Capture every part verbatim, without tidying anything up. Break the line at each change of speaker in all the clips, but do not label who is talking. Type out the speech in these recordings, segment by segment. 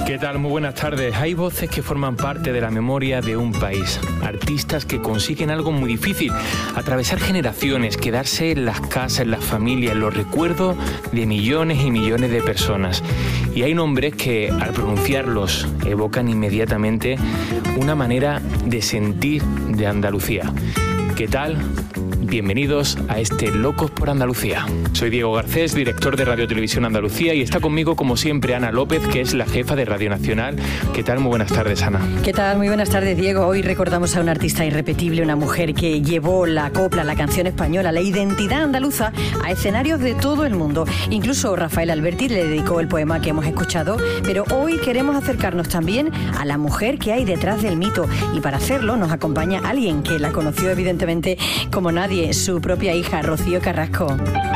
¿Qué tal? Muy buenas tardes. Hay voces que forman parte de la memoria de un país. Artistas que consiguen algo muy difícil, atravesar generaciones, quedarse en las casas, en las familias, en los recuerdos de millones y millones de personas. Y hay nombres que, al pronunciarlos, evocan inmediatamente una manera de sentir de Andalucía. ¿Qué tal? Bienvenidos a este Locos por Andalucía. Soy Diego Garcés, director de Radio Televisión Andalucía, y está conmigo, como siempre, Ana López, que es la jefa de Radio Nacional. ¿Qué tal? Muy buenas tardes, Ana.
¿Qué tal? Muy buenas tardes, Diego. Hoy recordamos a una artista irrepetible, una mujer que llevó la copla, la canción española, la identidad andaluza a escenarios de todo el mundo. Incluso Rafael Alberti le dedicó el poema que hemos escuchado, pero hoy queremos acercarnos también a la mujer que hay detrás del mito, y para hacerlo nos acompaña alguien que la conoció evidentemente como nadie, su propia hija, Rocío Carrasco.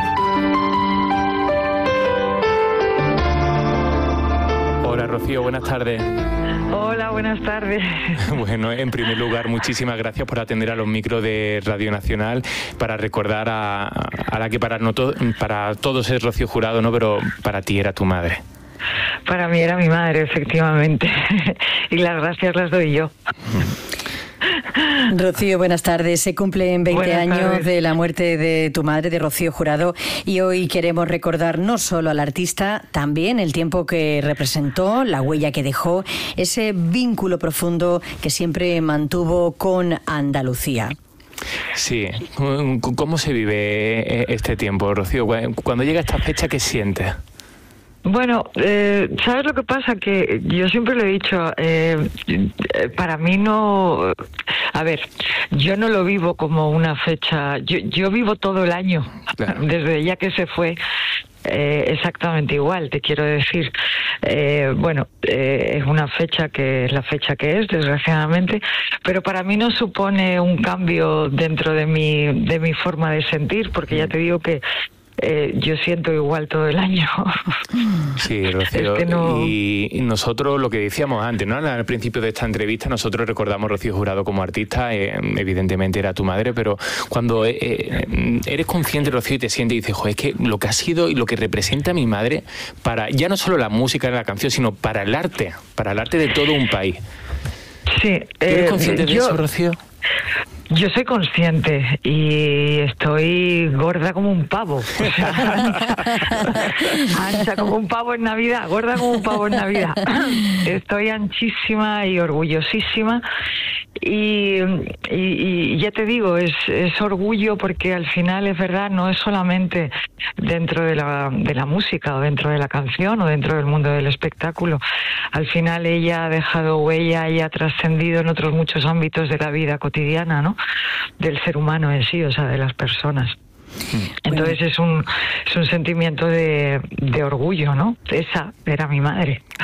Hola, Rocío, buenas tardes.
Hola, buenas tardes.
Bueno, en primer lugar, muchísimas gracias por atender a los micros de Radio Nacional para recordar a, a la que para, no to, para todos es Rocío Jurado, ¿no? Pero para ti era tu madre.
Para mí era mi madre, efectivamente. Y las gracias las doy yo.
Rocío, buenas tardes. Se cumplen veinte
buenas
años
tardes.
de la muerte de tu madre, de Rocío Jurado, y hoy queremos recordar no solo al artista, también el tiempo que representó, la huella que dejó, ese vínculo profundo que siempre mantuvo con Andalucía.
Sí. ¿Cómo se vive este tiempo, Rocío? Cuando llega esta fecha, ¿qué sientes?
Bueno, eh, ¿sabes lo que pasa? Que yo siempre lo he dicho, eh, para mí no... A ver, yo no lo vivo como una fecha, yo, yo vivo todo el año, claro. Desde ya que se fue, eh, exactamente igual, te quiero decir. Eh, bueno, eh, es una fecha que es la fecha que es, desgraciadamente, pero para mí no supone un cambio dentro de mi, de mi forma de sentir, porque ya te digo que Eh, yo siento igual todo el año.
Sí, Rocío.
Es que no...
Y nosotros, lo que decíamos antes, ¿no? Al principio de esta entrevista, nosotros recordamos a Rocío Jurado como artista, eh, evidentemente era tu madre, pero cuando eh, eres consciente, Rocío, y te sientes y dices, joder, es que lo que ha sido y lo que representa mi madre para, ya no solo la música y la canción, sino para el arte, para el arte de todo un país.
Sí.
¿Eres
eh,
consciente de
yo...
eso, Rocío?
Yo soy consciente y estoy gorda como un pavo. O sea, ancha como un pavo en Navidad, gorda como un pavo en Navidad. Estoy anchísima y orgullosísima. Y, y, y ya te digo, es, es orgullo porque al final es verdad, no es solamente dentro de la, de la música o dentro de la canción o dentro del mundo del espectáculo. Al final ella ha dejado huella y ha trascendido en otros muchos ámbitos de la vida cotidiana, ¿no? Del ser humano en sí, o sea, de las personas. Entonces es un, es un sentimiento de, de orgullo, ¿no? Esa era mi madre.